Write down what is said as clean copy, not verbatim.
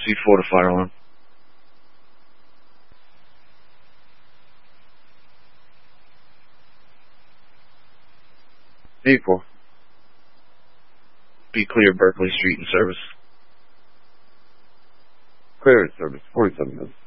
C4 to fire alarm. Vehicle. Be clear, Berkeley Street in service. Clear in service, 47 minutes.